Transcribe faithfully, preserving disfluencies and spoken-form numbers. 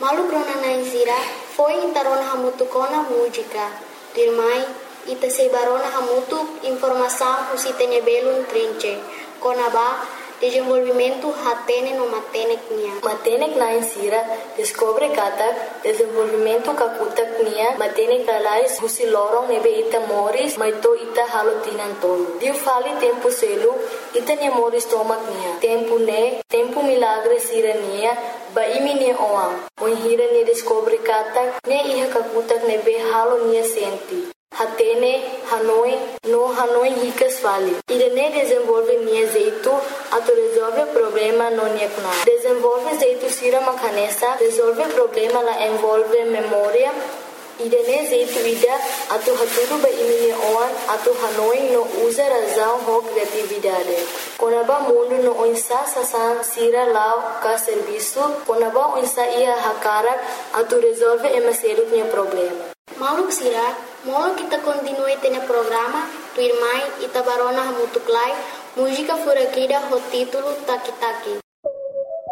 Malu grona na insira foi intarona hamutu kona música. Dirmai ita sebarona hamutu informação usitene belun trinche. Kona ba desenvolvimento hatene no matenek nia. Matenek na insira descobre katak desenvolvimento kakutak nia matenek alais husi lorong nebe ita moris maito ita halotinan tolo. Diu fali tempo selu ita nia moris tomak nia. Tempo ne tempo milagre sira nia ba imi nia oang. Moin hira nia descobre katak ne iha kakutak nebe halo nia senti. Hatene, Hanoi, no Hanoi ricas fali. Irene desenvolve nia jeito, ato resolve problema no nia kuna. Desenvolve jeito sira makanesa, resolve problema la envolve memória. Irene jeito ida, ato haturu ba imini oan, ato Hanoi no usa razão ho criatividade. Konaba mundo no onsa sasan sira lao ka serviço, konaba onsa ia hakarak, ato resolve emaselu nia problema. Maluk sira, molo kita continue tene programa, tu irmai ita barona hamutuklai, música furakida ho título Taki Taki.